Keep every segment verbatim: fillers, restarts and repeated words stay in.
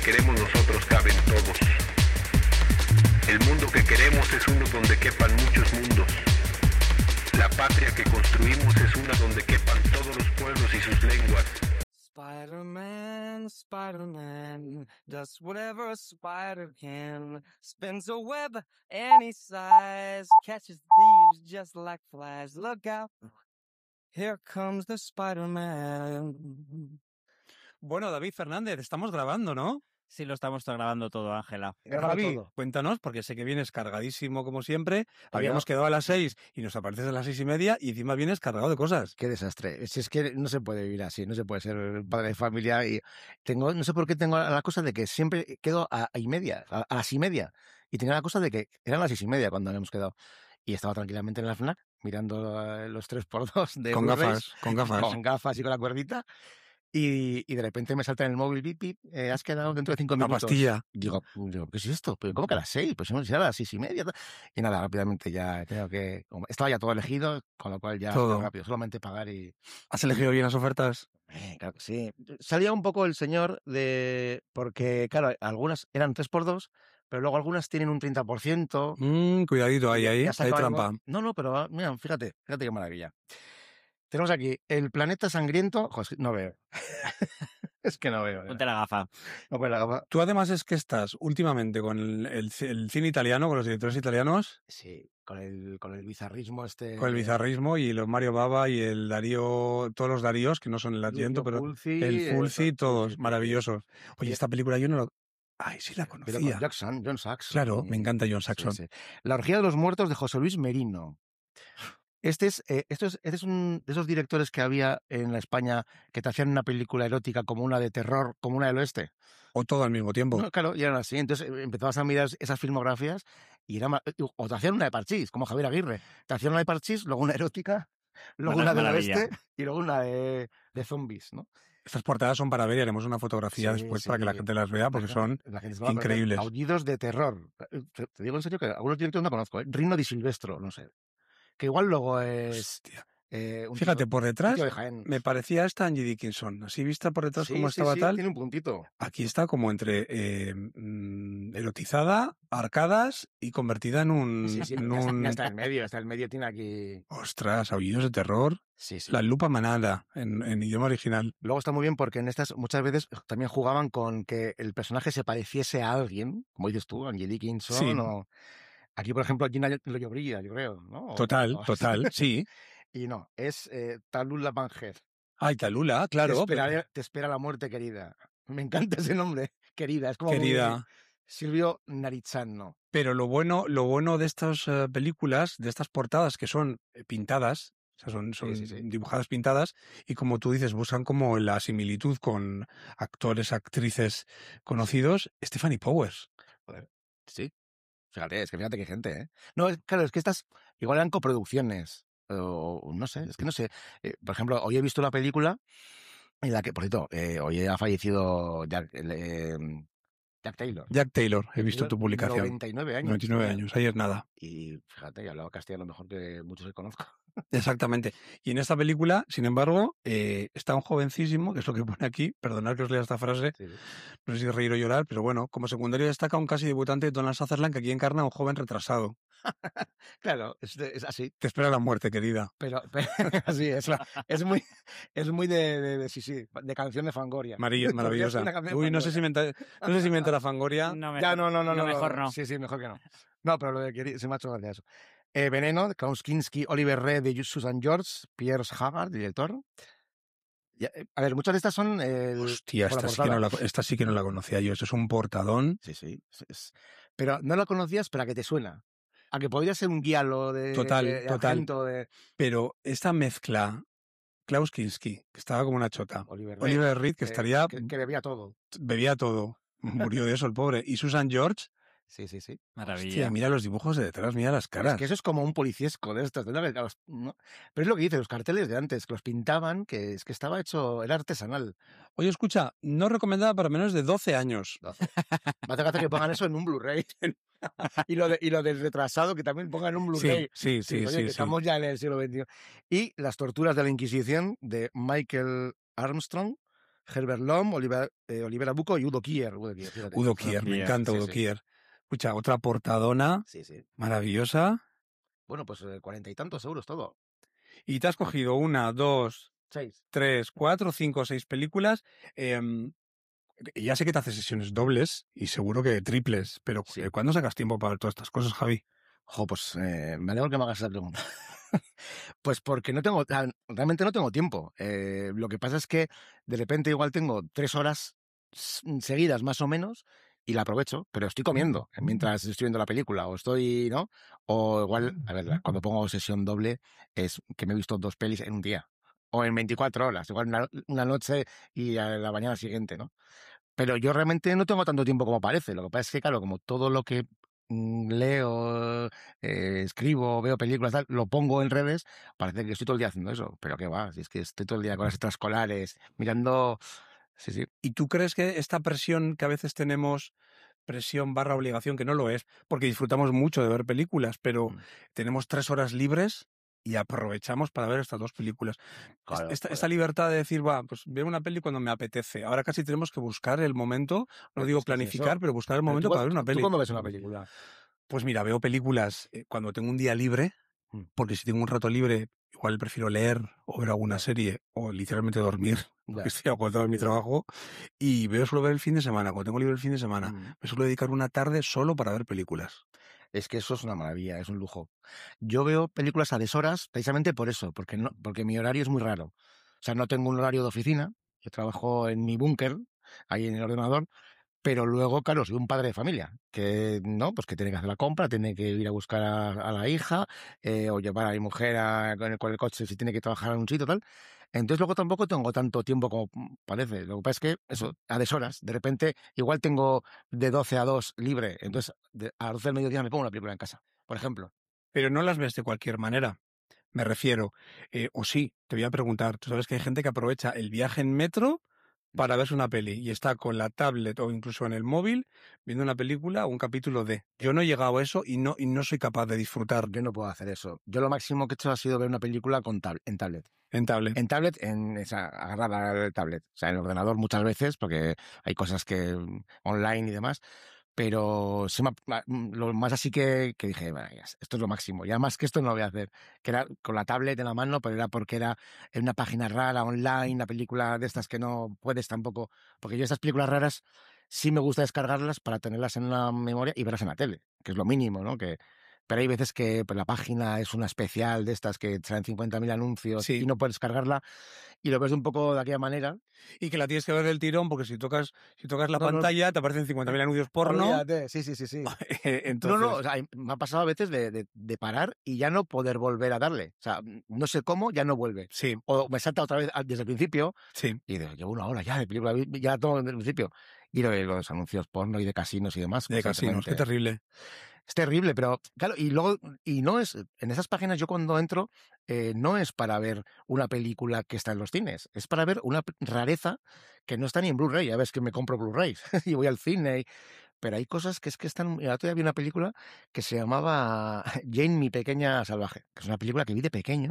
queremos nosotros caben todos. El mundo que queremos es uno donde quepan muchos mundos. La patria que construimos es una donde quepan todos los pueblos y sus lenguas. Spider-Man, Spider-Man, does whatever a spider can. Spins a web any size, catches thieves just like flies. Look out, here comes the Spider-Man. Bueno, David Fernández, estamos grabando, ¿no? Sí, lo estamos grabando todo, Ángela. Javi, todo. cuéntanos, porque sé que vienes cargadísimo como siempre. Había- Habíamos quedado a las seis y nos apareces a las seis y media y encima vienes cargado de cosas. Qué desastre. Si es que no se puede vivir así, no se puede ser padre de familia. Y tengo, no sé por qué tengo la cosa de que siempre quedo a, a y media, a, a las y media. Y tenía la cosa de que eran las seis y media cuando habíamos quedado. Y estaba tranquilamente en la FNAC mirando eh, los tres por dos de Con Blu-rays, gafas, con gafas. con gafas y con la cuerdita. Y, y de repente me salta en el móvil, pip, pip, eh, has quedado dentro de cinco Una minutos. pastilla. Digo, digo, ¿qué es esto? ¿Pero cómo que a las seis? Pues hemos llegado a las seis y media. Y nada, rápidamente ya tengo que... como- estaba ya todo elegido, con lo cual ya Todo. rápido, solamente pagar y... ¿Has elegido bien las ofertas? Eh, claro que sí. Salía un poco el señor de... Porque, claro, algunas eran tres por dos, pero luego algunas tienen un treinta por ciento. Mm, cuidadito, ahí, Ya- ahí, ya hay sacaba algo- trampa. No, no, pero ah, mira, fíjate, fíjate qué maravilla. Tenemos aquí el planeta sangriento. Joder, es que no veo. Es que no veo. ¿eh? Ponte la gafa. No veo la gafa. Tú además es que estás últimamente con el, el ci- el cine italiano, con los directores italianos, Sí, con el, con el bizarrismo este. con el bizarrismo y los Mario Bava y el Darío, todos los Daríos, que no son el Argento, pero Fulci, el eh, Fulci, sí, todos, sí, sí. maravillosos. Oye, Y- esta película yo no lo... Ay, sí la Pero conocía. con Jackson, John Saxon. Claro, me encanta John Sí, Saxon. sí. La orgía de los muertos de José Luis Merino. Este es, eh, esto es, este es un de esos directores que había en la España que te hacían una película erótica como una de terror, como una del oeste. O todo al mismo tiempo. No, claro, y eran así. Entonces eh, empezabas a mirar esas filmografías y era ma- o te hacían una de Parchís, como Javier Aguirre. Te hacían una de Parchís, luego una erótica, luego Mara- una del maravilla. oeste y luego una de, de zombies, ¿no? Estas portadas son para ver y haremos una fotografía Sí, después sí. para que la gente las vea porque La son... gente- la gente se va a perder. increíbles. Aullidos de terror. Te, te digo en serio que algunos directores no conozco, ¿eh? Rino di Silvestro, no sé. Que igual luego es... Hostia. eh, un Fíjate, tío- por un detrás tío de Jaén. me parecía esta Angie Dickinson. Así vista por detrás Sí, como sí, estaba sí, tal. tiene un puntito. Aquí está como entre eh, mm, erotizada, arcadas y convertida en un... Sí, sí, en ya, está, un- ya está en medio, está en medio, tiene aquí... Ostras, aullidos de terror. Sí, sí. La lupa manada en, en idioma original. Luego está muy bien porque en estas muchas veces también jugaban con que el personaje se pareciese a alguien, como dices tú, Angie Dickinson Sí. o... Aquí, por ejemplo, Gina Llobrilla, yo creo, ¿no? O- Total, o- total, sí. Y no, es eh, Tallulah Bankhead. Ay, Talula, claro. Te espera, te espera la muerte, querida. Me encanta ese nombre, querida. Es como muy- Querida. Silvio Narizzano. Pero lo bueno, lo bueno de estas eh, películas, de estas portadas que son eh, pintadas, o sea, son, son Sí, sí, sí. dibujadas pintadas, y como tú dices, buscan como la similitud con actores, actrices conocidos, Stephanie Powers. Joder, sí. Fíjate, es que fíjate qué gente, ¿eh? No, es- claro, es que estas igual eran coproducciones. O no sé, es que no sé. Eh, por ejemplo, hoy he visto una película en la que, por cierto, eh, hoy ha fallecido Jack, el, eh, Jack Taylor. Jack Taylor, he visto tu publicación. noventa y nueve años. noventa y nueve tenía. años, ayer nada. Y fíjate, y hablaba castellano mejor que muchos que conozco. Exactamente. Y en esta película, sin embargo, eh, está un jovencísimo, que es lo que pone aquí, perdonad que os lea esta frase, Sí, sí. no sé si reír o llorar, pero bueno, como secundario destaca un casi debutante Donald Sutherland que aquí encarna a un joven retrasado. Claro, es, de- es así. Te espera la muerte, querida. Pero, pero así es. la- Es muy, es muy de, de, de- sí, sí, de canción de Fangoria. Maravillosa. maravillosa. Una canción de Uy, no sé Fangoria. si me, no sé si me entra la Fangoria. No, me- Ya, no, no, no, no. mejor no. Sí, sí, mejor que no. No, pero lo de que se me ha hecho gracia eso. Eh, Veneno, de Klaus Kinski, Oliver Reed, de Susan George, Piers Haggard, director. Ya, eh, a ver, muchas de estas son... el- Hostia, por la esta sí, que no la, portada. esta sí que no la conocía yo. Esto es un portadón. Sí, sí. es- es- Pero no la conocías, pero a que te suena. A que podría ser un guialo de... Total, de- de total. Argento, de Pero esta mezcla, Klaus Kinski, que estaba como una chota. Oliver Reed. Oliver Reed, que eh, estaría, Que, que bebía todo. bebía todo. Murió de eso el pobre. Y Susan George, Sí, sí, sí. Maravilla. hostia, mira los dibujos de detrás, mira las caras. Es que eso es como un policiesco de estos. ¿Verdad? Que los- ¿no? Pero es lo que dice, los carteles de antes, que los pintaban, que es que estaba hecho, era artesanal. Oye, escucha, no recomendada para menores de doce años. Me hace gracia que pongan eso en un Blu-ray. y, lo de, y lo del retrasado, que también pongan un Blu-ray. Sí, sí, sí, oye, sí, que sí. estamos ya en el siglo veintiuno. Y Las torturas de la Inquisición, de Michael Armstrong, Herbert Lom, Oliver, eh, Olivera Bucco y Udo Kier. Udo Kier, fíjate. Udo Kier, me Kier, encanta sí, Udo sí. Kier. Escucha, otra portadona Sí, sí. maravillosa. Bueno, pues eh, cuarenta y tantos euros todo. Y te has cogido una, dos, Seis. tres, cuatro, cinco, seis películas. Eh, ya sé que te haces sesiones dobles y seguro que triples, pero Sí. eh, ¿cuándo sacas tiempo para todas estas cosas, Javi? Jo, pues eh, me alegro que me hagas esa pregunta. Pues porque no tengo, ah, realmente no tengo tiempo. Eh, lo que pasa es que de repente igual tengo tres horas s- seguidas más o menos y la aprovecho, pero estoy comiendo mientras estoy viendo la película o estoy, ¿no? O igual, a ver, la- cuando pongo sesión doble es que me he visto dos pelis en un día o en veinticuatro horas, igual una, una noche y a la mañana siguiente, ¿no? Pero yo realmente no tengo tanto tiempo como parece. Lo que pasa es que, claro, como todo lo que mm, leo, eh, escribo, veo películas, tal, lo pongo en redes, parece que estoy todo el día haciendo eso. Pero qué va, si es que estoy todo el día con las extraescolares, mirando... Sí, sí. ¿Y tú crees que esta presión que a veces tenemos, presión barra obligación, que no lo es, porque disfrutamos mucho de ver películas, pero Mm. tenemos tres horas libres y aprovechamos para ver estas dos películas? Claro, esta, joder. esta libertad de decir, va, pues veo una peli cuando me apetece. Ahora casi tenemos que buscar el momento, no Pero digo es que es planificar, eso. pero buscar el Pero momento tú, para ver una ¿tú peli. cuándo ves una película? Pues mira, veo películas eh, cuando tengo un día libre, Mm. porque si tengo un rato libre, igual prefiero leer o ver alguna Ya. serie o literalmente dormir, porque Ya. estoy agotado en mi Sí, sí. trabajo. Y veo solo ver el fin de semana. Cuando tengo libre el fin de semana, Mm. me suelo dedicar una tarde solo para ver películas. Es que eso es una maravilla, es un lujo. Yo veo películas a deshoras precisamente por eso, porque no, porque mi horario es muy raro. O sea, no tengo un horario de oficina, yo trabajo en mi búnker, ahí en el ordenador, pero luego, claro, soy un padre de familia, que no, pues que tiene que hacer la compra, tiene que ir a buscar a, a la hija, eh, o llevar a mi mujer a- con, el, con el coche si tiene que trabajar en un sitio tal. Entonces luego tampoco tengo tanto tiempo como parece. Lo que pasa es que, eso, a deshoras, de repente, igual tengo de doce a dos libre, entonces de, a las doce del mediodía me pongo una película en casa, por ejemplo. Pero no las ves de cualquier manera. Me refiero, eh, o sí, te voy a preguntar, tú sabes que hay gente que aprovecha el viaje en metro para verse una peli y está con la tablet o incluso en el móvil viendo una película o un capítulo de. Yo no he llegado a eso y no, y no soy capaz de disfrutar Yo no puedo hacer eso. Yo lo máximo que he hecho ha sido ver una película con tab en tablet. en tablet. En tablet, en esa, agarrada al tablet. O sea, en el ordenador muchas veces, porque hay cosas que mm, online y demás. Pero sí me ha- mm, lo más así que, que dije, "Bueno, ya, esto es lo máximo. Ya más que esto no lo voy a hacer. Que era con la tablet en la mano, pero era porque era en una página rara online, una película de estas que no puedes tampoco. Porque yo estas películas raras sí me gusta descargarlas para tenerlas en la memoria y verlas en la tele, que es lo mínimo, ¿no? Que, pero hay veces que pues, la página es una especial de estas que traen cincuenta mil anuncios Sí. y no puedes cargarla y lo ves un poco de aquella manera. Y que la tienes que ver del tirón porque si tocas, si tocas la No, no. pantalla te aparecen cincuenta mil anuncios porno. Olvídate, sí, sí, sí, sí. Entonces, No, no, o sea, me ha pasado a veces de, de, de parar y ya no poder volver a darle. O sea, no sé cómo, ya no vuelve. sí, O me salta otra vez al- desde el principio sí. y digo, llevo una hora ya de película, ya todo desde el principio. Y lo de los anuncios porno y de casinos y demás. De casinos, qué constantemente. terrible. Es terrible, pero claro, y luego, y no es, en esas páginas yo cuando entro, eh, no es para ver una película que está en los cines, es para ver una p- rareza que no está ni en Blu-ray. Ya ves que me compro Blu-rays y voy al cine, y- pero hay cosas que es que están. Mira, todavía vi una película que se llamaba Jane, mi pequeña salvaje, que es una película que vi de pequeño,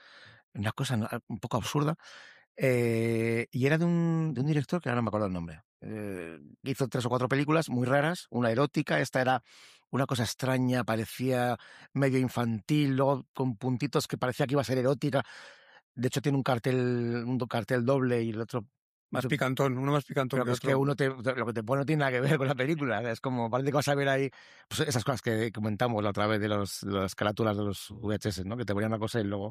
una cosa no- un poco absurda, eh, y era de un, de un director que ahora no me acuerdo el nombre. Eh, hizo tres o cuatro películas muy raras, una erótica, esta era una cosa extraña, parecía medio infantil, luego con puntitos que parecía que iba a ser erótica. De hecho tiene un cartel, un do- cartel doble y el otro... Más otro- picantón, uno más picantón pero que que es otro. que uno te, lo que te pone no tiene nada que ver con la película. Es como, parece que vas a ver ahí pues esas cosas que comentamos la otra vez de los, de las carátulas de los V H S, ¿no? Que te ponían una cosa y luego...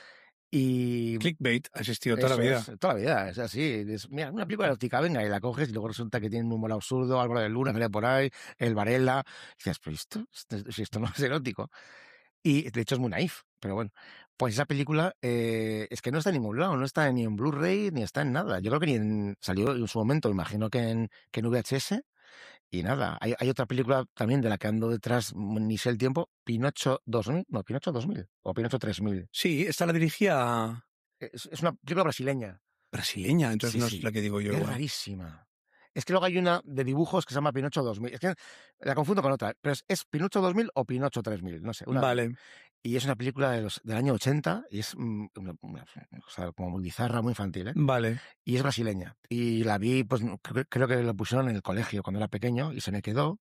Y Clickbait ha existido toda eso la vida. es, toda la vida, es así. Es, mira, una película erótica, venga, y la coges y luego resulta que tiene un humor absurdo, Álvaro de Luna, sale por ahí, el Varela. Y dices, pero esto, esto, si esto no es erótico. Y de hecho es muy naif, pero bueno. Pues esa película eh, es que no está en ningún lado, no está ni en Blu-ray ni está en nada. Yo creo que ni en, salió en su momento, imagino que en, que en V H S. Y nada, hay, hay otra película también de la que ando detrás, ni sé el tiempo, Pinocho dos mil, no, Pinocho dos mil o Pinocho tres mil. Sí, esta la dirigía Es, es una película brasileña. brasileña, entonces Sí, no sí. es la que digo yo. Es igual. rarísima. Es que luego hay una de dibujos que se llama Pinocho dos mil. Es que la confundo con otra, pero es, es Pinocho dos mil o Pinocho tres mil, no sé. Una, Vale. Y es una película de los, del año ochenta y es mm, una, una cosa como muy bizarra, muy infantil, ¿eh? Vale. Y es brasileña. Y la vi, pues creo, creo que la pusieron en el colegio cuando era pequeño y se me quedó.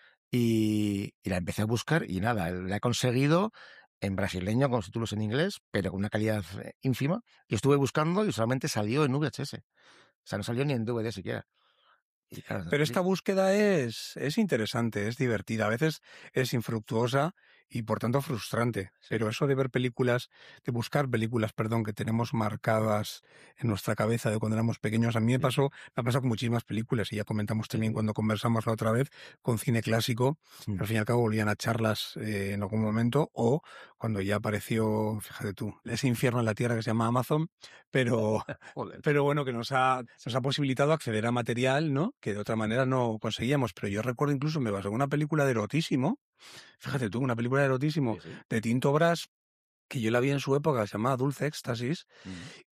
Y, y la empecé a buscar y nada, la he conseguido en brasileño con subtítulos en inglés, pero con una calidad eh, ínfima. Y estuve buscando y solamente salió en V H S. O sea, no salió ni en D V D siquiera. Y claro, Pero esta búsqueda es, es interesante, es divertida. A veces es infructuosa y por tanto frustrante. Pero eso de ver películas, de buscar películas, perdón, que tenemos marcadas en nuestra cabeza de cuando éramos pequeños, a mí me pasó, me ha pasado con muchísimas películas y ya comentamos también Sí. cuando conversamos la otra vez con cine clásico, Mm. al fin y al cabo volvían a charlas eh, en algún momento, o cuando ya apareció, fíjate tú, ese infierno en la tierra que se llama Amazon, pero, Joder. pero bueno, que nos ha, nos ha posibilitado acceder a material, ¿no? Que de otra manera no conseguíamos. Pero yo recuerdo incluso, me basé en una película de erotísimo, fíjate tú, una película de erotísimo Sí, sí. de Tinto Brass, que yo la vi en su época, se llamaba Dulce Éxtasis, Mm.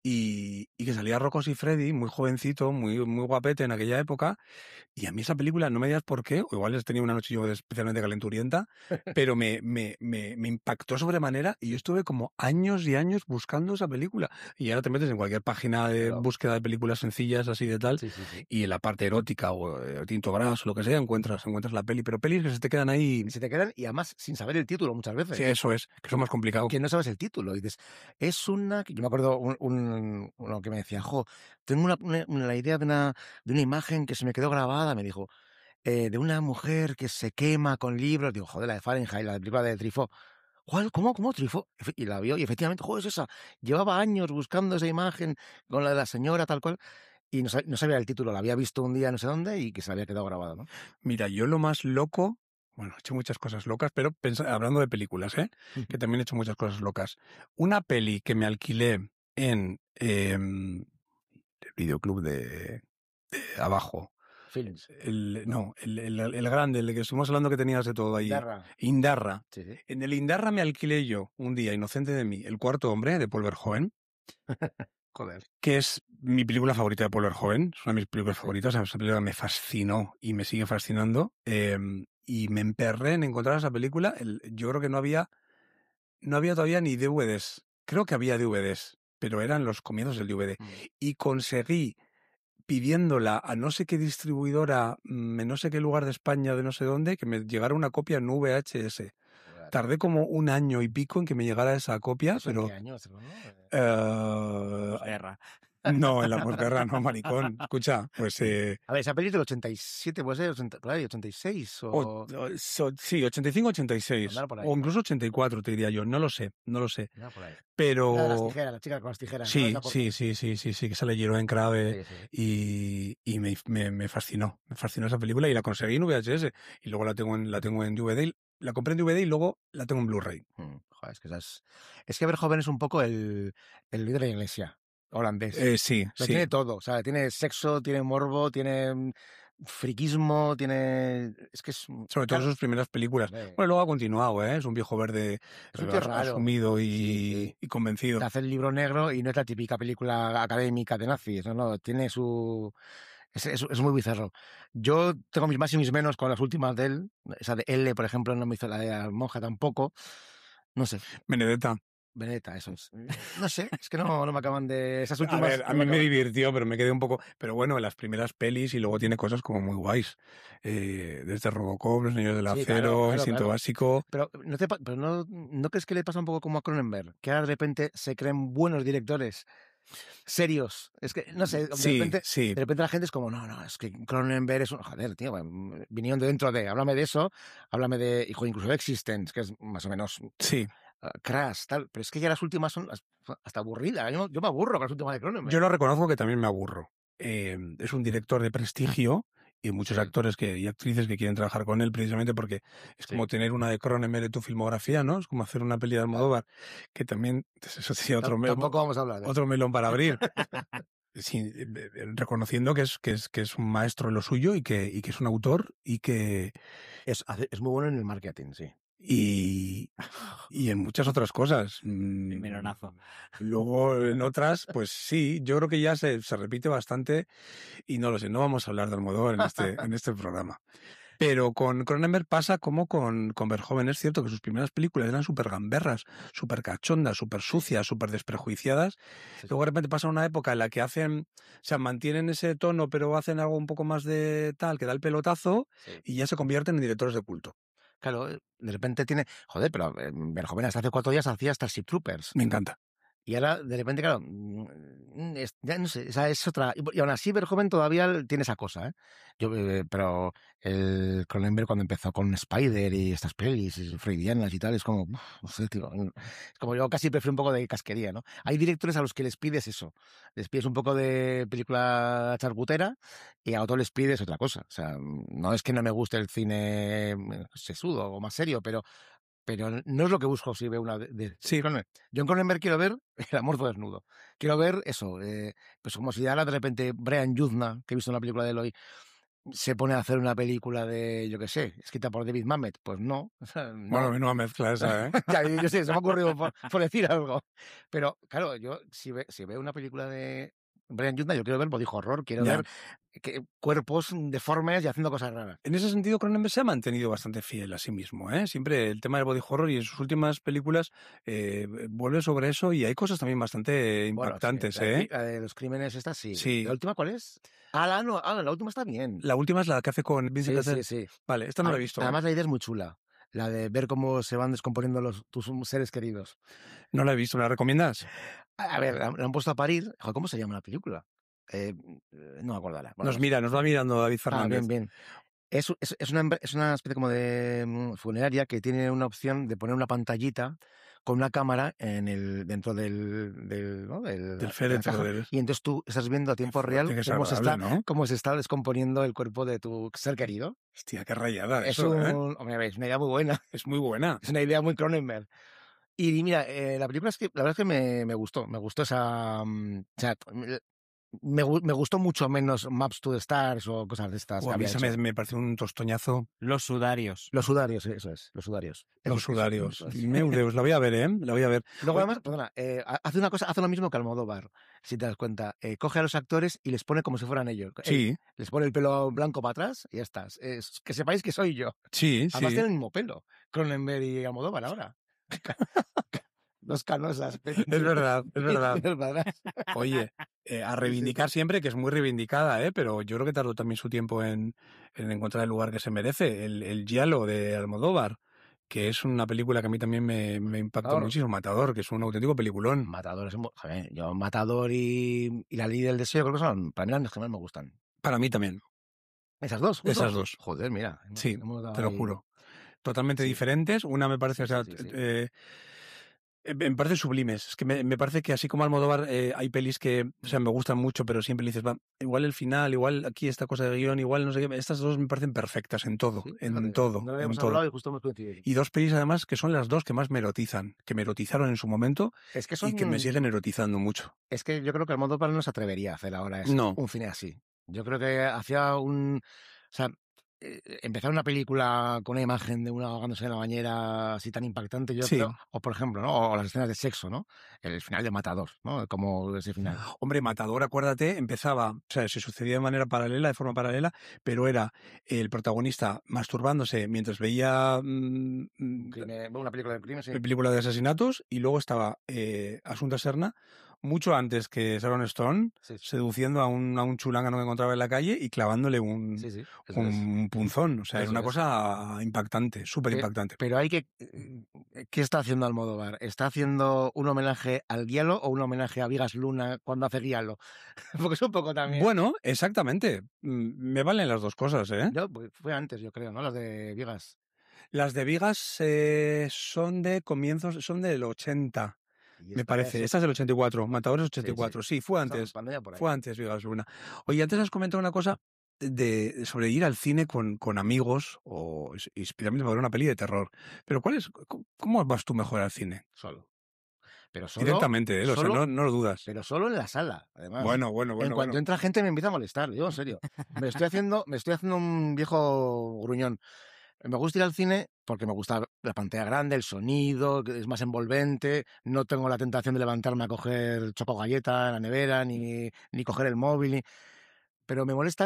y, y que salía Rocco Siffredi, muy jovencito, muy, muy guapete en aquella época, y a mí esa película, no me digas por qué, o igual les tenía una noche yo especialmente calenturienta, pero me, me, me, me impactó sobremanera y yo estuve como años y años buscando esa película. Y ahora te metes en cualquier página de Claro. búsqueda de películas sencillas así de tal, Sí, sí, sí. y en la parte erótica o eh, Tinto Brass o lo que sea, encuentras, encuentras la peli, pero pelis que se te quedan ahí. Y se te quedan, y además sin saber el título muchas veces. Sí, eso es, que eso es más complicado. Que no sabes el título. Y dices, es una. Yo me acuerdo un, un- uno que me decía, jo, tengo una, una- una idea de una, de una imagen que se me quedó grabada, me dijo, eh, de una mujer que se quema con libros. Digo, joder, la de Fahrenheit, la de película de Truffaut. ¿Cuál? ¿Cómo? ¿Cómo Truffaut? Efe- Y la vio, y efectivamente, joder, es esa. Llevaba años buscando esa imagen con la de la señora, tal cual, y no, sab- no sabía el título. La había visto un día no sé dónde y que se le había quedado grabada, ¿no? Mira, yo lo más loco, bueno, he hecho muchas cosas locas, pero pensa- hablando de películas, ¿eh? Que también he hecho muchas cosas locas. Una peli que me alquilé en em, el videoclub de, de abajo. Films. El, no, el, el, el grande, el que estuvimos hablando que tenías de todo ahí. Darra. Indarra. Sí, sí. En el Indarra me alquilé yo, un día, inocente de mí, El cuarto hombre, de Paul Verhoeven, Joder. que es mi película favorita de Paul Verhoeven, es una de mis películas Sí. favoritas, esa película me fascinó y me sigue fascinando, eh, y me emperré en encontrar esa película. El- yo creo que no había, no había todavía ni D V Ds, creo que había D V Ds, pero eran los comienzos del D V D, Mm. y conseguí, pidiéndola a no sé qué distribuidora, mm, en no sé qué lugar de España, de no sé dónde, que me llegara una copia en V H S. Joder. Tardé como un año y pico en que me llegara esa copia, ¿Eso en pero... qué año hacerlo, no? Eh, eh, Posguerra. no, en la posguerra no, maricón. Escucha, pues... Eh, A ver, esa peli es del ochenta y siete, puede ser, ochenta, por ahí, ochenta y seis o... o- o- so- sí, ochenta y cinco, ochenta y seis. Andar por ahí, O ¿no? incluso ochenta y cuatro, te diría yo. No lo sé, no lo sé. No, por ahí. La de las Pero... tijeras, la chica con las tijeras. ¿no? Sí, Es la por- sí, sí, sí, sí, sí, que sale Jiro en Crave. Sí, sí, sí. Y, y me, me, me fascinó, me fascinó esa película y la conseguí en V H S y luego la tengo en, la tengo en D V D, la compré en D V D y luego la tengo en Blu-ray. Mm, joder, es que esas... Es que Verhoeven es un poco el, el líder de la iglesia holandés. Eh, sí, Lo sí. tiene todo, o sea, tiene sexo, tiene morbo, tiene mm, friquismo, tiene... Es que es... Sobre todo claro, sus primeras películas. hombre, Bueno, luego ha continuado, ¿eh? Es un viejo verde es un eh, tío as- raro. asumido y, Sí, sí. y convencido. Te hace el libro negro y no es la típica película académica de nazis, no, no, tiene su... Es, es, es muy bizarro. Yo tengo mis más y mis menos con las últimas de él. Esa de L, por ejemplo, no me hizo la de la monja tampoco. No sé. Benedetta. Benedetta, eso es. No sé, es que no, no me acaban de... Esas A últimas... ver, a no mí me acaban. divirtió, pero me quedé un poco... Pero bueno, en las primeras pelis y luego tiene cosas como muy guays. Eh, desde Robocop, Los Niños del Sí, Acero, claro, claro, Instinto claro. Básico... Pero, ¿no, te, pa- pero no, ¿no crees que le pasa un poco como a Cronenberg? Que ahora de repente se creen buenos directores serios. Es que, no sé, de Sí, repente, sí, de repente la gente es como, no, no, es que Cronenberg es un... Joder, tío, bueno, vinieron de dentro de... Háblame de eso, háblame de... Hijo, incluso de Existence, que es más o menos... sí. uh, Crash, tal. Pero es que ya las últimas son las- hasta aburridas. Yo, no- yo me aburro con las últimas de Cronenberg. Yo lo reconozco que también me aburro. Eh, es un director de prestigio y hay muchos Sí. actores que, y actrices que quieren trabajar con él precisamente porque es Sí. como tener una de Cronenberg en tu filmografía, ¿no? Es como hacer una peli de Almodóvar, que también, pues, eso sería otro, Tam- me- Tampoco vamos a hablar de otro melón para abrir. Sí, eh, eh, reconociendo que es, que, es, que es un maestro en lo suyo y que, y que es un autor y que... Es, hace- es muy bueno en el marketing, sí. Y, y en muchas otras cosas. Mm, Melonazo. Luego en otras, pues sí, yo creo que ya se, se repite bastante y no lo sé, no vamos a hablar de Almodóvar en este, en este programa. Pero con Cronenberg pasa como con, con Verhoeven. Es cierto que sus primeras películas eran súper gamberras, súper cachondas, súper sucias, súper desprejuiciadas. Sí, Luego de repente pasa una época en la que hacen, o sea, mantienen ese tono, pero hacen algo un poco más de tal, que da el pelotazo sí. y ya se convierten en directores de culto. Claro, eh, de repente tiene... Joder, pero eh, Verhoeven hasta hace cuatro días hacía Starship Troopers. Me encanta. Y ahora, de repente, claro, mm, es- ya no sé, esa es otra... Y aún así, Verhoeven todavía tiene esa cosa, ¿eh? Yo, eh, pero el Cronenberg cuando empezó con Spider y estas pelis y freudianas y tal, es como, uf, no sé, tío, es como yo casi prefiero un poco de casquería, ¿no? Hay directores a los que les pides eso, les pides un poco de película charcutera y a otros les pides otra cosa. O sea, no es que no me guste el cine eh, sesudo o más serio, pero pero no es lo que busco si veo una de, de Sí. Cronenberg. Yo en Cronenberg quiero ver el amorfo desnudo. Quiero ver eso, eh, pues como si ahora de repente Brian Yuzna, que he visto una película de él hoy, se pone a hacer una película de, yo qué sé, escrita por David Mamet. Pues no. O sea, no. Bueno, menuda mezcla esa, ¿eh? Ya, yo, yo sé, se me ha ocurrido por, por decir algo. Pero claro, yo si, ve, si veo una película de Brian Yuzna, yo quiero ver body horror, quiero Ya. ver que, cuerpos deformes y haciendo cosas raras. En ese sentido, Cronenberg se ha mantenido bastante fiel a sí mismo, ¿eh? Siempre el tema del body horror y en sus últimas películas eh, vuelve sobre eso y hay cosas también bastante impactantes, bueno, sí, ¿eh? la, la de los crímenes esta sí. Sí. ¿La última cuál es? Ah, la, no, ah, la última está bien. La última es la que hace con Vincent Sí, Cassel. sí, sí. Vale, esta no Ah, la he visto. Además la idea es muy chula. La de ver cómo se van descomponiendo los, tus seres queridos. No la he visto, ¿la recomiendas? A, a ver, la, la han puesto a parir. Joder, ¿cómo se llama la película? Eh, no me acuerdo ahora. Bueno, Nos mira, nos va mirando David ah, Fernández. bien, bien. Es, es, es, una, es una especie como de mm, funeraria que tiene una opción de poner una pantallita con una cámara en el dentro del del, ¿no? del, Del de féretro. la caja. del- Y entonces tú estás viendo a tiempo real fuerte que es cómo se, está, agradable, ¿no? cómo se está descomponiendo el cuerpo de tu ser querido. Hostia, qué rayada Es eso, un, ¿eh? hombre, es una idea muy buena. Es muy buena. Es una idea muy Cronenberg. Y mira, eh, la película es que la verdad es que me, me gustó, me gustó esa, mm, o sea, me, gu- me gustó mucho menos Maps to the Stars o cosas de estas. O que a mí había esa me, hecho. me pareció un tostoñazo. Los sudarios. Los sudarios, eso es, los sudarios. Los Eso- sudarios. eso- Meu Deus, la voy a ver, ¿eh? La voy a ver. Luego Oye, además, perdona, eh, ha- hace una cosa, hace lo mismo que Almodóvar, si te das cuenta. Eh, coge a los actores y les pone como si fueran ellos. Eh, Sí, les pone el pelo blanco para atrás y ya estás. Es- que sepáis que soy yo. sí, Además sí. tienen el mismo pelo, Cronenberg y Almodóvar ahora. Dos canosas. Es verdad, es verdad. Es verdad. Oye, eh, a reivindicar siempre, que es muy reivindicada, ¿eh? Pero yo creo que tardó también su tiempo en, en encontrar el lugar que se merece. El, el Giallo de Almodóvar, que es una película que a mí también me, me impactó Matador. muchísimo. Matador, que es un auténtico peliculón. Matador es un... bo- Joder, yo Matador y, y La Ley del Deseo creo que son, para mí las que más me gustan. Para mí también, ¿Esas dos? justo? esas dos. Joder, mira. hemos- Sí, hemos dado te lo ahí- juro. Totalmente Sí. diferentes. Una me parece, Sí, o sea, sí, sí, sí. eh, eh, me parece sublimes. Es que me, me parece que así como Almodóvar eh, hay pelis que, o sea, me gustan mucho, pero siempre le dices, va, igual el final, igual aquí esta cosa de guión, igual no sé qué. Estas dos me parecen perfectas en todo, Sí, en fíjate, todo, No lo en habíamos todo. hablado y justo hemos coincidido. Y dos pelis además que son las dos que más me erotizan, que me erotizaron en su momento Es que, son, y que me siguen erotizando mucho. es que yo creo que Almodóvar no se atrevería a hacer ahora eso, No. un cine así. Yo creo que hacía un... O sea, eh, empezar una película con una imagen de una ahogándose en la bañera así tan impactante, yo Sí. creo... O, por ejemplo, ¿no? O las escenas de sexo, ¿no? El final de Matador, ¿no? Como ese final. Hombre, Matador, acuérdate, empezaba, o sea, se sucedía de manera paralela, de forma paralela, pero era el protagonista masturbándose mientras veía mm, mm, Crimen- una película de crimen, sí. película de asesinatos y luego estaba eh, Asunta Serna, mucho antes que Sharon Stone, Sí, sí, seduciendo a un, a un chulángano que encontraba en la calle y clavándole un, sí, sí, eso es. un punzón. O sea, era Eso una es. cosa impactante, súper impactante. Pero hay que... ¿Qué está haciendo Almodóvar? ¿Está haciendo un homenaje al Guialo o un homenaje a Vigas Luna cuando hace Guialo? Porque es un poco también... Bueno, exactamente. Mm, Me valen las dos cosas, ¿eh? Yo, pues, fue antes, yo creo, ¿no? Las de Vigas. Las de Vigas eh, son de comienzos, son del ochenta, Y me esta parece. es- Esta es del ochenta y cuatro, Matadores Sí, ochenta y cuatro. Sí, fue Estamos antes. cuando ya por ahí. Fue antes Vigas Luna. Oye, antes has comentado una cosa de, sobre ir al cine con, con amigos o es- especialmente para ver una peli de terror. Pero ¿cuál es? c- ¿Cómo vas tú mejor al cine? Solo. Pero solo... Directamente, ¿eh? O sea, solo- no, no lo dudas. Pero solo en la sala, además. Bueno, bueno, en bueno. cuanto bueno. entra gente me empieza a molestar, digo en serio. Me estoy haciendo, me estoy haciendo un viejo gruñón. Me gusta ir al cine porque me gusta la pantalla grande, el sonido, que es más envolvente. No tengo la tentación de levantarme a coger choco galleta en la nevera, ni, ni coger el móvil. ni- Pero me molesta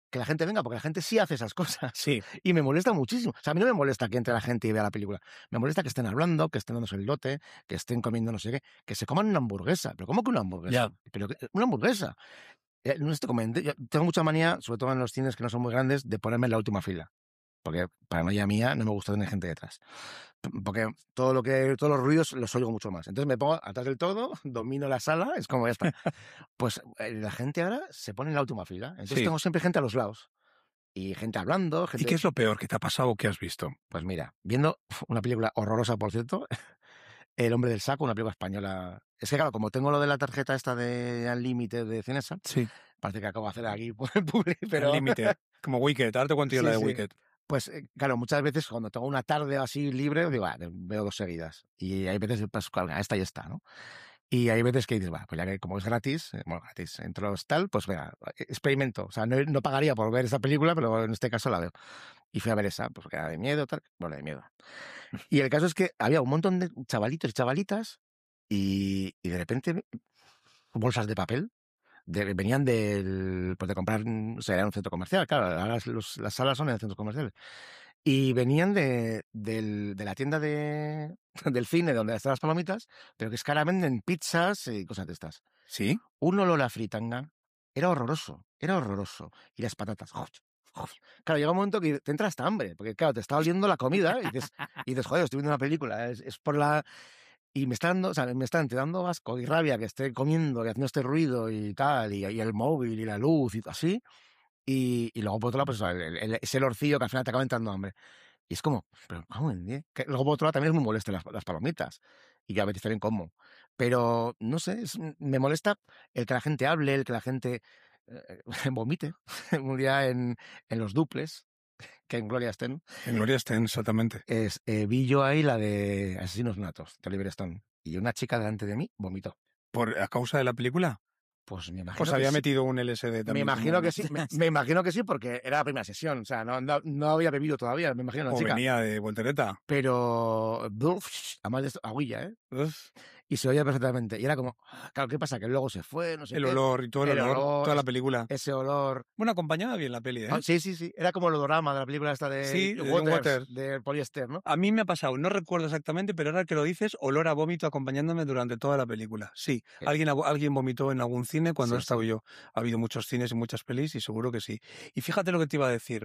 que la gente venga, porque la gente sí hace esas cosas. Sí. Y me molesta muchísimo. O sea, a mí no me molesta que entre la gente y vea la película. Me molesta que estén hablando, que estén dándose el lote, que estén comiendo no sé qué, que se coman una hamburguesa. ¿Pero cómo que una hamburguesa? Ya. Pero que- una hamburguesa. Eh, No sé, te comenté, yo tengo mucha manía, sobre todo en los cines que no son muy grandes, de ponerme en la última fila. Porque paranoia mía no me gusta tener gente detrás. Porque todo lo que, todos los ruidos los oigo mucho más. Entonces me pongo atrás del todo, domino la sala, es como ya está. Pues eh, la gente ahora se pone en la última fila. Entonces Sí. tengo siempre gente a los lados. Y gente hablando, ¿Y gente... qué es lo peor que te ha pasado o que has visto? Pues mira, viendo una película horrorosa, por cierto, El hombre del saco, una película española. Es que claro, como tengo lo de la tarjeta esta de Unlimited de Cinesa, Sí. parece que acabo de hacer aquí por el public, pero... El límite. Como Wicked. Ahora te cuento yo Sí, la de sí. Wicked. Pues eh, claro, muchas veces cuando tengo una tarde así libre, digo, ah, veo dos seguidas. Y hay veces, pues, claro, esta ya está, ¿no? Y hay veces que dices, va, pues ya que como es gratis, eh, bueno, gratis, entre los tal, pues venga, experimento. O sea, no, no pagaría por ver esa película, pero en este caso la veo. Y fui a ver esa, pues porque era de miedo, tal, bueno, de miedo. Y el caso es que había un montón de chavalitos y chavalitas y, y de repente bolsas de papel de- venían del, pues de comprar, o sea, era un centro comercial, claro, ahora las, los- las salas son en centros comerciales. Y venían de, del- de la tienda de, del cine donde están las palomitas, pero que es que ahora venden pizzas y cosas de estas. ¿Sí? Un olor a fritanga era horroroso, era horroroso. Y las patatas, ¡joder! Joder. Claro, llega un momento que te entra hasta hambre, porque claro, te está oliendo la comida y dices, y dices joder, estoy viendo una película, es, es por la... Y me está dando, o sea, me está dando asco y rabia que esté comiendo, que haciendo este ruido y tal, y, y el móvil y la luz y así. Y, y luego por otro lado, pues el, el, ese olorcillo que al final te acaba entrando hambre. Y es como, pero ¿cómo en diez? Que luego por otro lado también es muy molesto las, las palomitas. Y yo a veces también como. Pero, no sé, es- me molesta el que la gente hable, el que la gente eh, vomite. Un día en, en los duples, que en Gloria estén, En Gloria estén, exactamente. es, eh, vi yo ahí la de Asesinos Natos, de Oliver Stone. Y una chica delante de mí vomitó. ¿Por, ¿A causa de la película? Pues me imagino Pues que había sí. metido un L S D Me también. imagino como- que sí, me, me imagino que sí, porque era la primera sesión, o sea, no, no, no había bebido todavía, me imagino la O chica. venía de voltereta. Pero, además de esto, agüilla, ¿eh? Uf, Y se oía perfectamente. Y era como, claro, ¿qué pasa? Que luego se fue, no sé el qué. olor y todo el, el olor, olor, toda la es- película. Ese olor. Bueno, acompañaba bien la peli, ¿eh? Ah, sí, sí, sí. Era como el odorama de la película esta de Sí, de John Waters, Waters. de poliéster, ¿no? A mí me ha pasado, no recuerdo exactamente, pero ahora que lo dices, olor a vómito acompañándome durante toda la película. Sí, Sí. alguien, ha- alguien vomitó en algún cine cuando he Sí, estado sí. yo. Ha habido muchos cines y muchas pelis y seguro que sí. Y fíjate lo que te iba a decir,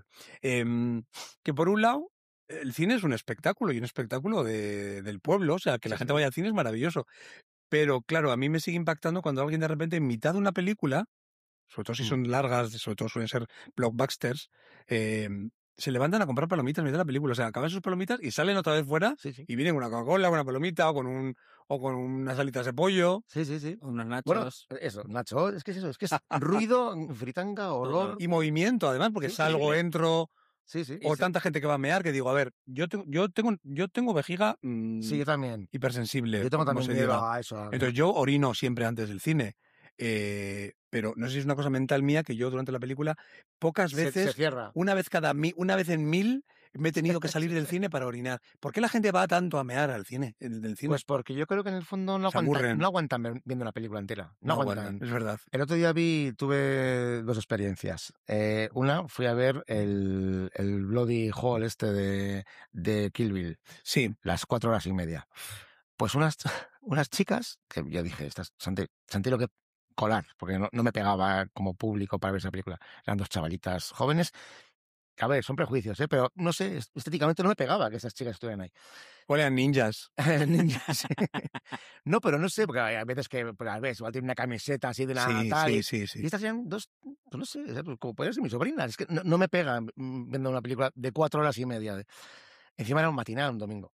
em, que por un lado, el cine es un espectáculo y un espectáculo de- del pueblo, o sea, que la Sí, gente sí. vaya al cine es maravilloso. Pero claro, a mí me sigue impactando cuando alguien de repente en mitad de una película, sobre todo si Mm. son largas, sobre todo suelen ser blockbusters, em, se levantan a comprar palomitas en mitad de la película. O sea, acaban sus palomitas y salen otra vez fuera Sí, sí. y vienen con una Coca-Cola, con una palomita o con un o con unas alitas de pollo. Sí, sí, sí. Unos nachos. Bueno, eso, Nacho, es que es eso, es que es ruido, fritanga, olor. Y movimiento, además, porque Sí, salgo, increíble. entro, Sí, sí. y o se- tanta gente que va a mear que digo, a ver, yo tengo, yo tengo, yo tengo vejiga mm, Sí, yo también. hipersensible. Yo tengo como también se miedo diga. a eso. a- Entonces yo orino siempre antes del cine. Eh, pero no sé si es una cosa mental mía que yo durante la película pocas se, veces, se cierra. una vez cada mi- una vez en mil, me he tenido que salir del cine para orinar. ¿Por qué la gente va tanto a mear al cine, en- del cine? Pues porque yo creo que en el fondo no Se aguantan, aburren. no aguantan ver- viendo una película entera. No, aguantan. es verdad. El otro día vi, tuve dos experiencias. Eh, una, fui a ver el, el Bloody Hall este de, de Kill Bill, Sí, las cuatro horas y media. Pues unas, unas chicas, que yo dije, estas, Santi, Santi lo que colar, porque no, no me pegaba como público para ver esa película. Eran dos chavalitas jóvenes. A ver, son prejuicios, ¿eh? Pero no sé, estéticamente no me pegaba que esas chicas estuvieran ahí. huelen ninjas. Ninjas. No, pero no sé, porque hay veces que, pues, a veces, igual tiene una camiseta así de una Sí, tal. sí, y, sí, y sí. estas eran dos, pues no sé, pues, como podría ser mi sobrina. Es que no, no me pega mm, viendo una película de cuatro horas y media. de- Encima era un matinal, un domingo.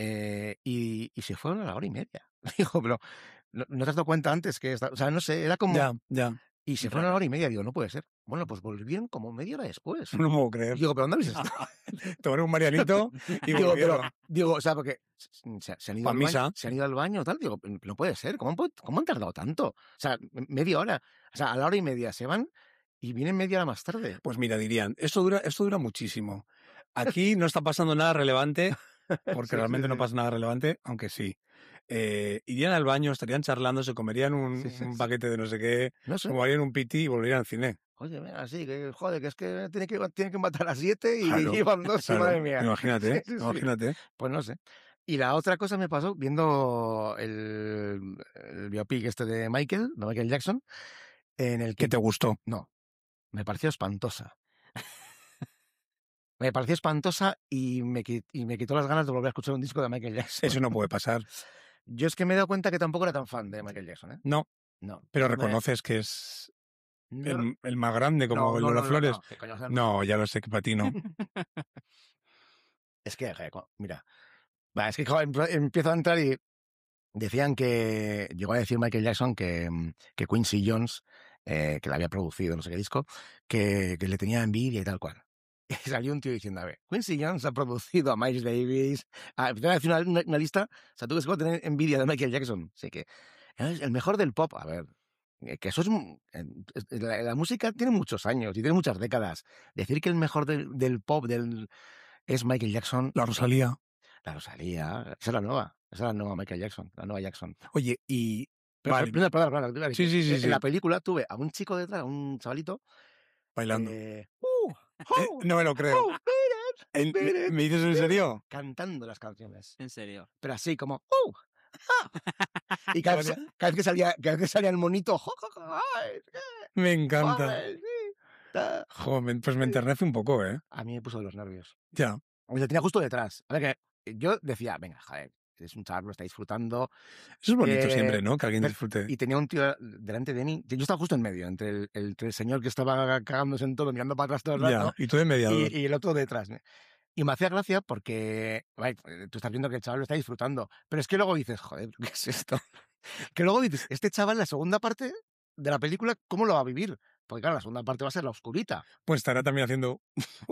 Eh, y, y se fueron a la hora y media. Digo, pero ¿no, no te has dado cuenta antes que esta, o sea, no sé, era como... Ya, ya. Y se fueron a la hora y media. Digo, no puede ser. Bueno, pues volvieron como media hora después. No lo puedo creer. Digo, ¿pero dónde habéis estado? Tomar un marianito y Digo, pero, volvieron. digo, o sea, porque se, se han ido Pa' al misa. baño, se han ido al baño, tal, digo, no puede ser, ¿cómo, han pu- cómo han tardado tanto? O sea, m- media hora, o sea, a la hora y media se van y vienen media hora más tarde. Pues mira, dirían, esto dura, esto dura muchísimo. Aquí no está pasando nada relevante, porque Sí, realmente sí, no sí. pasa nada relevante, aunque sí. Eh, irían al baño, estarían charlando, se comerían un, Sí, sí, un sí. paquete de no sé qué, No sé. tomarían un piti y volverían al cine. Oye, mira, sí, que joder, que es que tiene que, tiene que matar a siete y Claro, llevan dos, claro. madre mía. Imagínate, Sí, sí, sí. imagínate. Pues no sé. Y la otra cosa me pasó viendo el, el biopic este de Michael, de Michael Jackson, en el ¿Qué que te gustó? no, me pareció espantosa. Me pareció espantosa y me, qui- y me quitó las ganas de volver a escuchar un disco de Michael Jackson. Eso no puede pasar. Yo es que me he dado cuenta que tampoco era tan fan de Michael Jackson, ¿eh? No, No. pero Me- reconoces que es no, el, el más grande, como no, el no, Lola no, no, Flores. no, ¿qué coño vas a- No, ya lo sé que para ti no. Es que, joder, co- mira, va, es que joder, empie- empiezo a entrar y decían que, llegó a decir Michael Jackson que, mm, que Quincy Jones, eh, que la había producido, no sé qué disco, que, que le tenía envidia y tal cual. Y salió un tío diciendo, a ver, Quincy Jones ha producido a Miles Davis, a, empezaron a decir una, una- una lista, o sea, tú que se puede tener envidia de Michael Jackson, así que es el mejor del pop, a ver, eh, que eso es, un- eh, es- la, la música tiene muchos años y tiene muchas décadas. Decir que el mejor del, del pop del, es Michael Jackson, La Rosalía. la Rosalía, esa es la nueva, esa es la nueva Michael Jackson, la nueva Jackson. Oye, y... Pero, Vale, perdona, perdona, perdona, perdona, Sí, sí, sí, en sí. la película tuve a un chico detrás, a un chavalito, bailando. eh, Eh, no me lo creo. oh, beat it, En- beat ¿Me it, me dices en serio? cantando las canciones. En serio. Pero así como ¡uh! ¡Ah! Y cada vez, cada vez que salía, cada vez que salía el monito, ¡jo, jo, jo! ¡Ay, Me encanta. joder, sí! Ta. Jo, me- pues me enternece un poco, ¿eh? A mí me puso de los nervios. Ya. O sea, tenía justo detrás. A ver, que yo decía, venga, joder, es un chaval, lo está disfrutando. Eso es bonito Eh, siempre, ¿no? Que alguien pero- disfrute. Y tenía un tío delante de mí. Yo estaba justo en medio, entre el, el- entre el señor que estaba cagándose en todo, mirando para atrás todo el Ya, rato, y tú de mediador. y, y el otro detrás. ¿no? Y me hacía gracia porque, vale, tú estás viendo que el chaval lo está disfrutando, pero es que luego dices, joder, ¿qué es esto? Que luego dices, este chaval, la segunda parte de la película, ¿cómo lo va a vivir? Porque claro, la segunda parte va a ser la oscurita. Pues estará también haciendo... ¡Uh!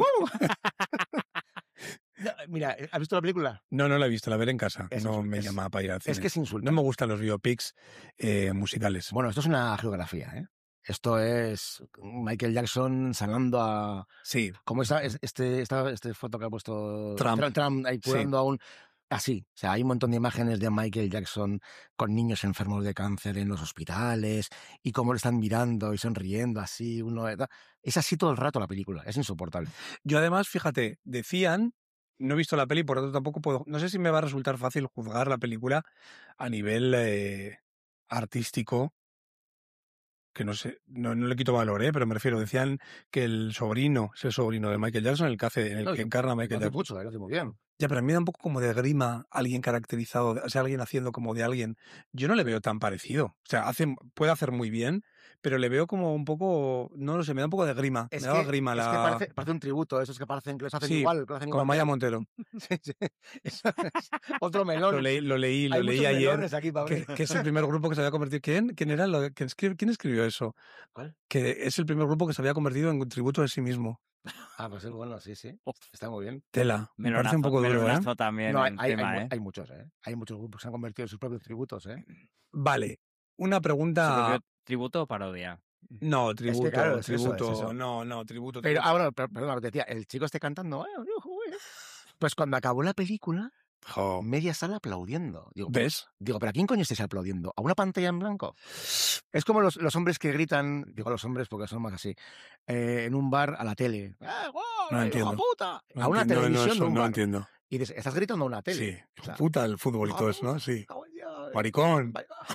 No, mira, ¿has visto la película? No, no la he visto, la veré en casa. Es no insul- me es- llama para ir al cine. Es que es insulto. No me gustan los biopics eh, musicales. Bueno, esto es una geografía, ¿eh? Esto es Michael Jackson sanando a... Sí, Como esta, es- este, esta este foto que ha puesto Trump. Trump, Trump ahí Sí. curando a un... Así, o sea, hay un montón de imágenes de Michael Jackson con niños enfermos de cáncer en los hospitales y cómo lo están mirando y sonriendo así, uno... Es así todo el rato la película, es insoportable. yo además, fíjate, decían, no he visto la peli, por lo tanto tampoco puedo, no sé si me va a resultar fácil juzgar la película a nivel eh, artístico, que no sé, no, no le quito valor, ¿eh? Pero me refiero, decían que el sobrino, es el sobrino de Michael Jackson, el que hace, en el No, que y- encarna a Lo Michael hace Jackson. mucho, eh, lo hace muy bien. Ya, pero a mí me da un poco como de grima alguien caracterizado, o sea, alguien haciendo como de alguien. Yo no le veo tan parecido. O sea, hace, puede hacer muy bien, pero le veo como un poco, no lo sé, me da un poco de grima. Es me da que, grima es la... que parece, parece un tributo, esos que parecen que los hacen Sí, igual, que lo hacen como igual. Maya Montero. Sí, sí. Eso es otro melón. Lo leí, lo leí, lo Hay leí muchos ayer. melones aquí, Pablo. Que, que es el primer grupo que se había convertido. ¿Quién? ¿Quién era? Lo, ¿quién, escri- ¿Quién escribió eso? ¿Cuál? Que es el primer grupo que se había convertido en un tributo de sí mismo. Ah, pues es bueno, sí, sí. Está muy bien. Tela. Me parece Melonazo, un poco duro, ¿eh? melonazo también No, hay, el hay, tema, hay, ¿eh? hay muchos, ¿eh? Hay muchos grupos que se han convertido en sus propios tributos, ¿eh? Vale. Una ¿Su pregunta. propio tributo o parodia? No, tributo, claro, es eso, tributo. es eso. No, no, tributo. Pero, tributo. ah, bueno, per- perdón, lo que te decía, el chico esté cantando. "Ay, ujú, eh". Pues cuando acabó la película, Jo. media sala aplaudiendo. Digo, ¿Ves? digo, ¿pero a quién coño estáis aplaudiendo? ¿A una pantalla en blanco? Es como los, los hombres que gritan, digo los hombres porque son más así, eh, en un bar a la tele. ¡Eh, gol, No hijo entiendo. de puta! No a una entiendo, no, televisión eso de un no bar. entiendo. Y dices, estás gritando a una tele. Sí. O sea, Puta el fútbol y todo eso, ¿no? Sí. cago en Dios. Maricón.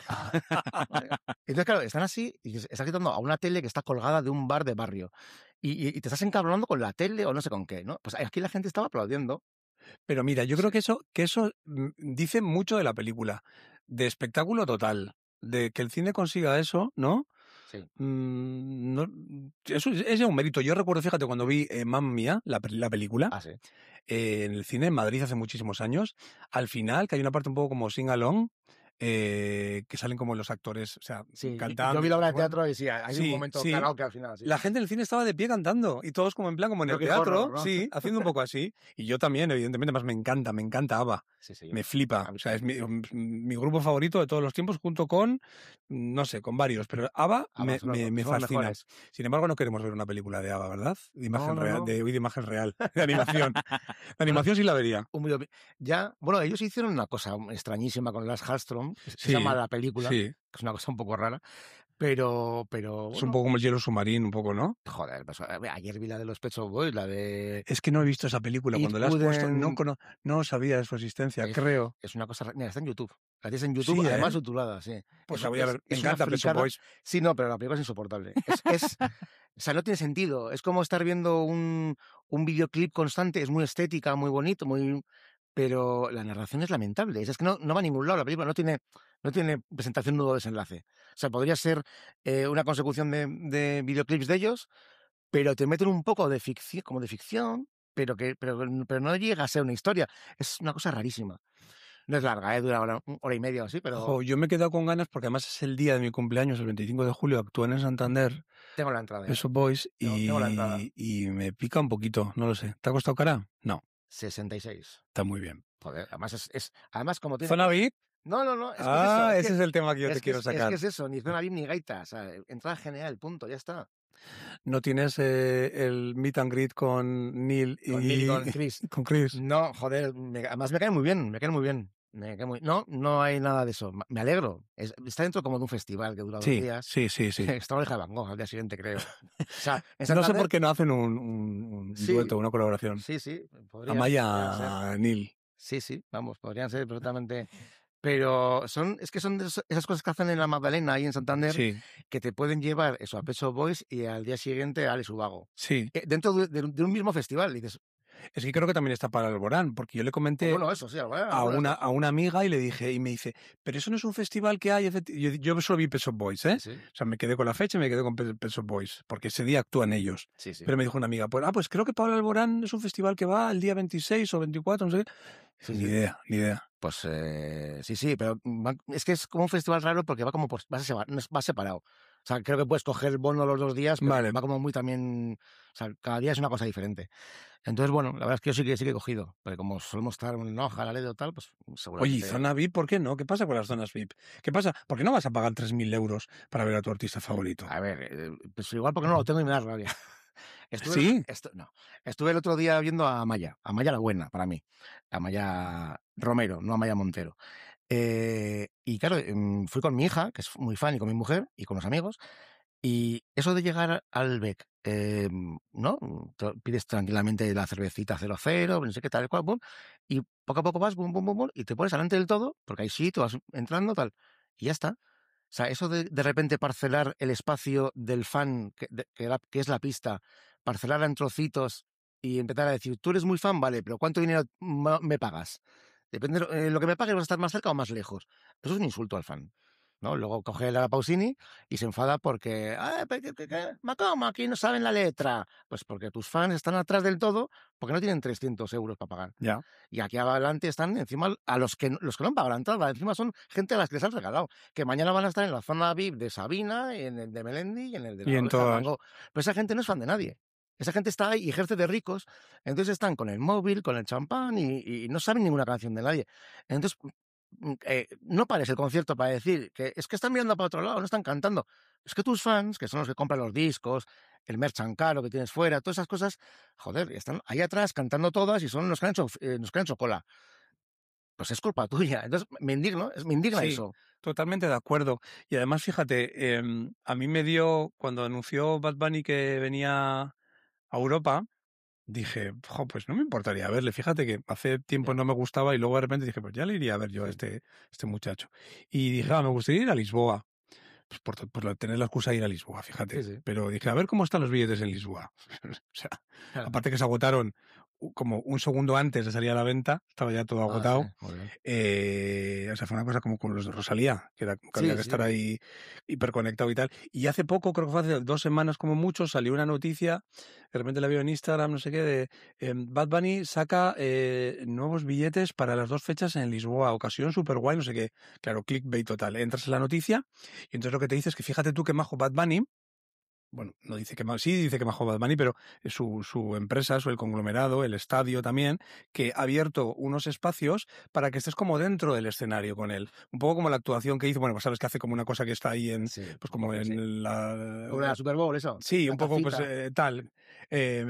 Entonces, claro, están así y dices, estás gritando a una tele que está colgada de un bar de barrio. Y, y- y te estás encabronando con la tele o no sé con qué, ¿no? Pues aquí la gente estaba aplaudiendo. Pero mira, yo creo que eso, que eso mm, dice mucho de la película. De espectáculo total. De que el cine consiga eso, ¿no? Sí. Mm, no, eso es, es ya un mérito. Yo recuerdo, fíjate, cuando vi eh, Mamma Mía, la, pe- la película, Ah, sí. eh, en el cine en Madrid hace muchísimos años, al final, que hay una parte un poco como sing along, eh, que salen como los actores, o sea, Sí, cantando. yo vi la obra de bueno, teatro y sí, hay Sí, un momento sí. karaoke al final. Sí. La gente en el cine estaba de pie cantando y todos como en plan, como en el Rocky teatro, Horror, ¿no? sí, haciendo un poco así. Y yo también, evidentemente, más me encanta, me encanta ABBA. Sí, sí, yo- Me flipa. a mí O sea, es mi, mi grupo favorito de todos los tiempos, junto con, no sé, con varios, pero ABBA Ah, me, son los- me, me son los fascina. mejores. Sin embargo, no queremos ver una película de ABBA, ¿verdad? De imagen no, real, no. de, uy, de imagen real, de animación. De animación sí la vería. Un video- Ya, bueno, ellos hicieron una cosa extrañísima con Lars Hallström, que se Sí, llama la película, Sí. que es una cosa un poco rara, Pero, pero Es bueno, un poco como el hielo submarino, un poco, ¿no? joder, pues, a ver, ayer vi la de los Pet Shop Boys, la de Es que no he visto esa película. It Cuando la has puesto, no, Wouldn't- cono- no sabía de su existencia, es, creo. es una cosa, ra- mira, está en YouTube. La tienes en YouTube, Sí, ¿eh? además subtitulada, sí. Pues Es- la voy a es- ver. Me es una encanta Pet Shop fricada. Boys. Sí, no, pero la película es insoportable. Es, es- o sea, no tiene sentido. Es como estar viendo un, un videoclip constante. Es muy estética, muy bonito, muy... Pero la narración es lamentable. Es que no, no va a ningún lado. La película no tiene, no tiene presentación, nudo, desenlace. O sea, podría ser eh, una consecución de, de videoclips de ellos, pero te meten un poco de ficción, como de ficción, pero que pero, pero no llega a ser una historia. Es una cosa rarísima. No es larga, ¿eh? Dura hora, hora y media o así, pero Jo, yo me he quedado con ganas porque además es el día de mi cumpleaños, el veinticinco de julio, actúan en Santander, tengo la entrada. ¿eh? Pet Shop Boys, Tengo- tengo la entrada. y, y me pica un poquito, no lo sé. ¿Te ha costado cara? No, sesenta y seis. está muy bien. Joder, además es, es además como tiene... ¿Zona V I P? No, no, no, es que Ah, es eso. ese es el tema que yo es te que quiero es, es sacar. que es eso, ni zona V I P ni gaita. O sea, entrada general, punto, ya está. ¿No tienes eh, el meet and greet con Neil y Con Neil y con Chris. con Chris? No, joder, me- además me cae muy bien, me cae muy bien. Me cae muy... No, no hay nada de eso. Me alegro. Es- está dentro como de un festival que dura dos Sí, días. sí, sí, sí. Está la oreja de Van Gogh al día siguiente, creo. O sea, en No sé Santander- por qué no hacen un, un- un Sí. dueto, una colaboración. Sí, sí. podría- podrían ser. Amaya, Neil. Sí, sí, vamos, podrían ser perfectamente. Pero son, es que son de esos- esas cosas que hacen en la Magdalena, ahí en Santander, Sí, que te pueden llevar eso a Pet Shop Boys y al día siguiente a Alex Ubago. sí. Eh, Dentro de, de un- de un mismo festival. Y dices, Es que creo que también está para el Alborán, porque yo le comenté pues bueno, eso sí, bueno, a bueno, una, está- a una amiga y le dije, y me dice, pero eso no es un festival que hay. efecti-". Yo, yo solo vi Pet Shop Boys, ¿eh? Sí, O sea, me quedé con la fecha y me quedé con Pet Pet Shop Boys, porque ese día actúan ellos. sí, sí. Pero me dijo una amiga, pues, ah, pues creo que Pablo Alborán es un festival que va el día veintiséis o veinticuatro, no sé qué. Sí, ni sí. idea, ni idea. Pues eh, sí, sí, pero va- es que es como un festival raro porque va como por, va, separ- no es- va separado. O sea, creo que puedes coger el bono los dos días, pero Vale. va como muy también. O sea, cada día es una cosa diferente. Entonces, bueno, la verdad es que yo sí que sí que he cogido. Porque como solemos estar en Noja, la ley o tal, pues Oye, seguramente. ¿y zona V I P por qué no? ¿Qué pasa con las zonas V I P? ¿Qué pasa? ¿Por qué no vas a pagar tres mil euros para ver a tu artista favorito? A ver, eh, pues igual porque no lo tengo y me da rabia. Estuve, ¿Sí? estu- no, estuve el otro día viendo a Amaya, Amaya la buena para mí, Amaya Romero, no Amaya Montero. Eh, y claro, em, fui con mi hija, que es muy fan, y con mi mujer, y con los amigos, y eso de llegar al B E C, eh, ¿no? Te pides tranquilamente la cervecita cero cero, no sé qué tal, cual, bum, y poco a poco vas, bum, bum, bum, bum, y te pones delante del todo, porque ahí sí, tú vas entrando, tal, y ya está. O sea, eso de de repente parcelar el espacio del fan, que, de- que, la- que es la pista, parcelarla en trocitos y empezar a decir, tú eres muy fan, vale, pero ¿cuánto dinero ma- me pagas? Depende de lo, eh, lo que me pagues, vas a estar más cerca o más lejos. Eso es un insulto al fan. ¿No? Luego coge la Pausini y se enfada porque, "Ah, pero que- que- que- ma, ¿cómo? Aquí no saben la letra. Pues porque tus fans están atrás del todo porque no tienen trescientos euros para pagar. Ya. Y aquí adelante están encima a los que, no- los que no han pagado la entrada. Encima son gente a las que les han regalado. Que mañana van a estar en la zona V I P de Sabina, en el de Melendi y en el de la Y en Oreja de todas. Van Gogh. Pero esa gente no es fan de nadie. Esa gente está ahí y ejerce de ricos. Entonces están con el móvil, con el champán y, y no saben ninguna canción de nadie. Entonces, mm, eh, no pares el concierto para decir que es que están mirando para otro lado, no están cantando. Es que tus fans, que son los que compran los discos, el merchan caro que tienes fuera, todas esas cosas, joder, están ahí atrás cantando todas y son los que han hecho, eh, los que han hecho cola. Pues es culpa tuya. Entonces me indigno, es- me indigna Sí. eso. Totalmente de acuerdo. Y además, fíjate, em, a mí me dio, cuando anunció Bad Bunny que venía a Europa, dije, "Jo, pues no me importaría verle. Fíjate que hace tiempo Ya. no me gustaba y luego de repente dije, pues ya le iría a ver yo a Sí. este, este muchacho. Y dije, ah, me gustaría ir a Lisboa. Pues por, por la- tener la excusa de ir a Lisboa, fíjate. Sí, sí. Pero dije, a ver cómo están los billetes en Lisboa. O sea, Claro. aparte que se agotaron u- como un segundo antes de salir a la venta, estaba ya todo Ah, agotado. sí, muy bien. Eh, o sea, fue una cosa como con los de Rosalía, que era como que Sí, había que sí. estar ahí hiperconectado y tal. Y hace poco, creo que fue hace dos semanas como mucho, salió una noticia, de repente la veo en Instagram, no sé qué, de eh, Bad Bunny saca eh, nuevos billetes para las dos fechas en Lisboa, ocasión super guay, no sé qué. Claro, clickbait total. Entras en la noticia y entonces lo que te dice es que fíjate tú que majo Bad Bunny. Bueno, no dice que más, sí dice que majo Bad Bunny, pero su, su empresa, su el conglomerado, el estadio también, que ha abierto unos espacios para que estés como dentro del escenario con él. Un poco como la actuación que hizo, bueno, pues sabes que hace como una cosa que está ahí en, Sí, pues como en sí. la... Como la Super Bowl, eso. Sí, La un poco pues tacita. eh, tal. Eh,